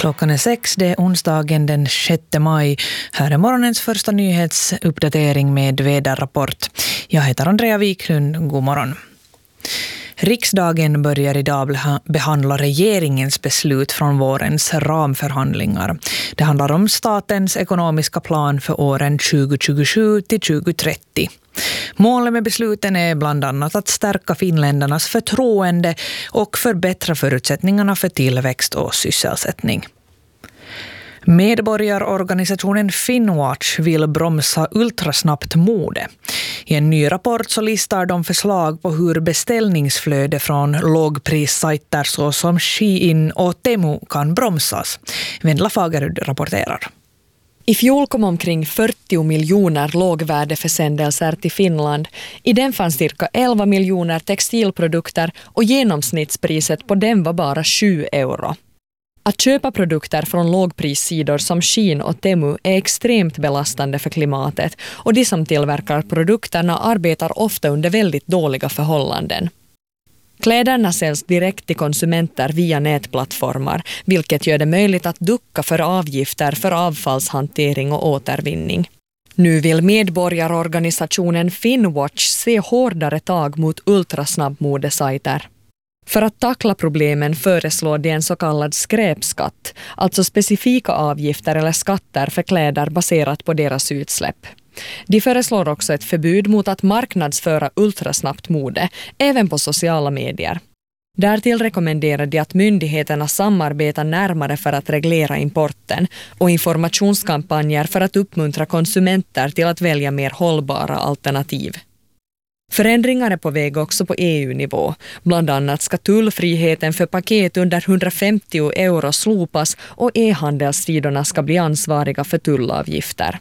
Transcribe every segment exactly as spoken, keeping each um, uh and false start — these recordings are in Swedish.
Klockan är sex, det är onsdagen den sjätte maj. Här är morgonens första nyhetsuppdatering med väderrapport. Jag heter Andrea Wiklund, god morgon. Riksdagen börjar idag behandla regeringens beslut från vårens ramförhandlingar. Det handlar om statens ekonomiska plan för åren tjugo tjugosju till tjugo trettio. Målet med besluten är bland annat att stärka finländarnas förtroende och förbättra förutsättningarna för tillväxt och sysselsättning. Medborgarorganisationen Finnwatch vill bromsa ultrasnabbt mode. I en ny rapport så listar de förslag på hur beställningsflöde från lågprissajter såsom Shein och Temu kan bromsas. Vendla Fagerud rapporterar. I fjol kom omkring fyrtio miljoner lågvärdeförsändelser till Finland. I den fanns cirka elva miljoner textilprodukter och genomsnittspriset på den var bara sju euro. Att köpa produkter från lågprissidor som Shein och Temu är extremt belastande för klimatet och de som tillverkar produkterna arbetar ofta under väldigt dåliga förhållanden. Kläderna säljs direkt till konsumenter via nätplattformar, vilket gör det möjligt att ducka för avgifter för avfallshantering och återvinning. Nu vill medborgarorganisationen Finnwatch se hårdare tag mot ultrasnabbmodesajter. För att tackla problemen föreslår de en så kallad skräpskatt, alltså specifika avgifter eller skatter för kläder baserat på deras utsläpp. De föreslår också ett förbud mot att marknadsföra ultrasnabbt mode, även på sociala medier. Därtill rekommenderar de att myndigheterna samarbetar närmare för att reglera importen och informationskampanjer för att uppmuntra konsumenter till att välja mer hållbara alternativ. Förändringar är på väg också på E U-nivå. Bland annat ska tullfriheten för paket under hundrafemtio euro slopas och e-handelssidorna ska bli ansvariga för tullavgifter.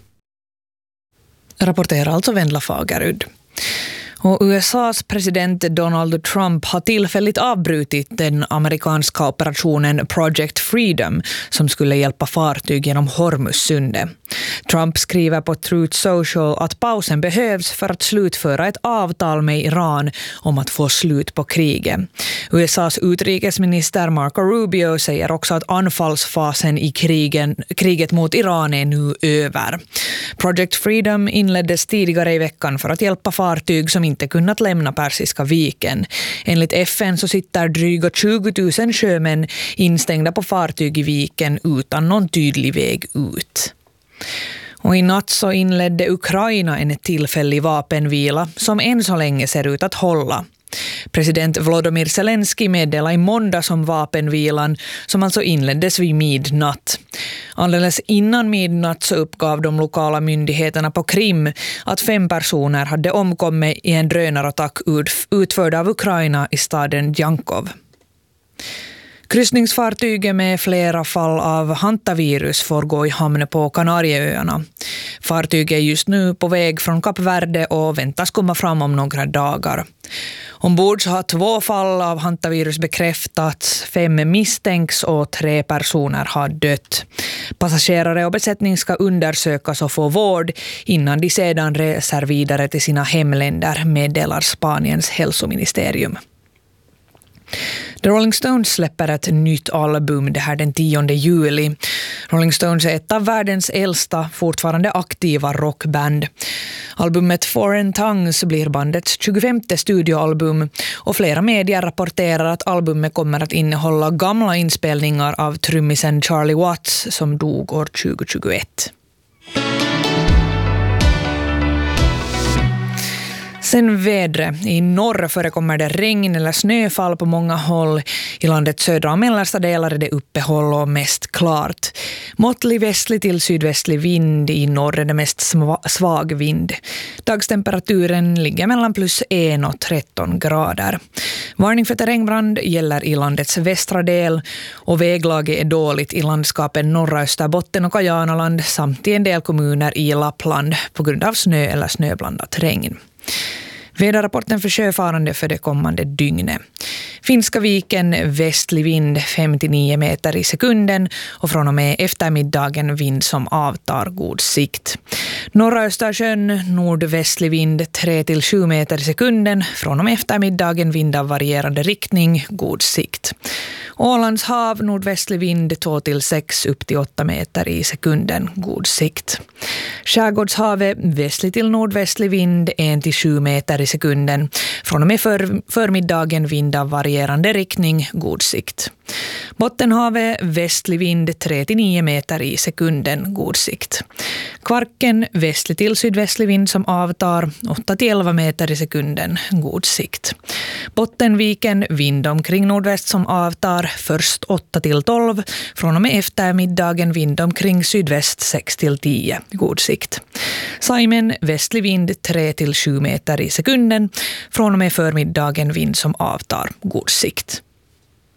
Rapporterar alltså Vendla Fagerud. Och U S A:s president Donald Trump har tillfälligt avbrutit den amerikanska operationen Project Freedom som skulle hjälpa fartyg genom Hormuzsundet. Trump skriver på Truth Social att pausen behövs för att slutföra ett avtal med Iran om att få slut på kriget. U S A:s utrikesminister Marco Rubio säger också att anfallsfasen i krigen, kriget mot Iran är nu över. Project Freedom inleddes tidigare i veckan för att hjälpa fartyg som inte kunnat lämna Persiska viken. Enligt F N så sitter drygt tjugo tusen sjömän instängda på fartyg i viken utan någon tydlig väg ut. Och i natt så inledde Ukraina en tillfällig vapenvila som än så länge ser ut att hålla. President Volodymyr Zelensky meddelade i måndags om vapenvilan som alltså inleddes vid midnatt. Alldeles innan midnatt så uppgav de lokala myndigheterna på Krim att fem personer hade omkommit i en drönarattack utförd av Ukraina i staden Jankov. Kryssningsfartyget med flera fall av hantavirus får gå i hamn på Kanarieöarna. Fartyget är just nu på väg från Kap Verde och väntas komma fram om några dagar. Ombord så har två fall av hantavirus bekräftats, fem misstänks och tre personer har dött. Passagerare och besättning ska undersökas och få vård innan de sedan reser vidare till sina hemländer, meddelar Spaniens hälsoministerium. The Rolling Stones släpper ett nytt album det här den tionde juli. Rolling Stones är ett av världens äldsta, fortfarande aktiva rockband. Albumet Foreign Tongues blir bandets tjugofemte studioalbum och flera medier rapporterar att albumet kommer att innehålla gamla inspelningar av trummisen Charlie Watts som dog år tjugo tjugoett. Sen vädret. I norr förekommer det regn eller snöfall på många håll. I landets södra och mellersta delar är det uppehåll och mest klart. Måttlig västlig till sydvästlig vind. I norr är det mest svag vind. Dagstemperaturen ligger mellan plus en och tretton grader. Varning för terrängbrand gäller i landets västra del och väglaget är dåligt i landskapen norra Österbotten och Kajanaland samt i en del kommuner i Lappland på grund av snö eller snöblandat regn. Väderrapporten för sjöfarande för det kommande dygnet. Finska viken västlig vind fem till nio meter i sekunden och från och med eftermiddagen vind som avtar, god sikt. Norra Östersjön nordvästlig vind tre till sju meter i sekunden, från och med eftermiddagen vind av varierande riktning, god sikt. Ålands hav nordvästlig vind två till sex upp till åtta meter i sekunden, god sikt. Skärgårdshavet västlig till nordvästlig vind ett till sju meter i sekunden, från och med för, förmiddagen vind av varierande riktning, god sikt. Bottenhavet västlig vind tre till nio meter i sekunden, god sikt. Kvarken västlig till sydvästlig vind som avtar åtta till elva meter i sekunden, god sikt. Bottenviken vind omkring nordväst som avtar först åtta till tolv, från och med eftermiddagen vind omkring sydväst sex till tio, god sikt. Saimen västlig vind tre till sju meter i sekunden, från och med förmiddagen vind som avtar, god sikt.